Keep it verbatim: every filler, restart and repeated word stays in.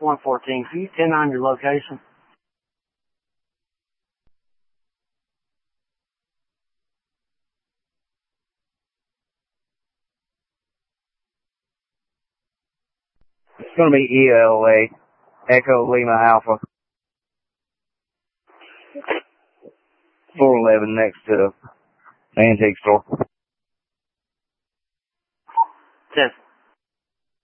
one fourteen. Can you ten nine your location? It's going to be E L A, Echo Lima Alpha. four eleven next to the antique store.